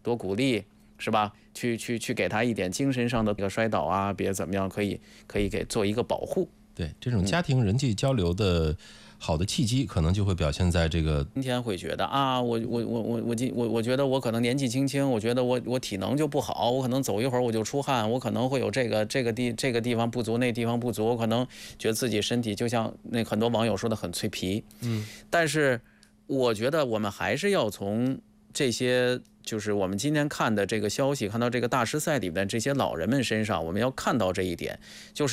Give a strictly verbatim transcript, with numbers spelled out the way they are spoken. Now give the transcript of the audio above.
多鼓励，是吧？去去去给他一点精神上的一个摔倒啊，别怎么样，可以可以给做一个保护。 对，这种家庭人际交流的好的契机，可能就会表现在这个今天会觉得啊，我我我我我今我我觉得我可能年纪轻轻，我觉得我我体能就不好，我可能走一会儿我就出汗，我可能会有这个这个地这个地方不足，那地方不足，我可能觉得自己身体就像那很多网友说的很脆皮， 嗯， 但是我觉得我们还是要从这些。就是我们今天看的这个消息，看到这个大师赛里面这些老人们身上，我们要看到这一点，就是。